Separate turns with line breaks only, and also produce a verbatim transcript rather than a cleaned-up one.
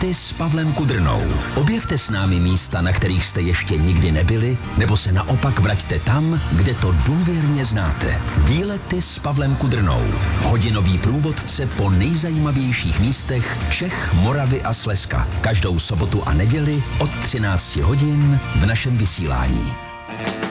Výlety s Pavlem Kudrnou. Objevte s námi místa, na kterých jste ještě nikdy nebyli, nebo se naopak vraťte tam, kde to důvěrně znáte. Výlety s Pavlem Kudrnou. Hodinový průvodce po nejzajímavějších místech Čech, Moravy a Slezska. Každou sobotu a neděli od třinácti hodin v našem vysílání.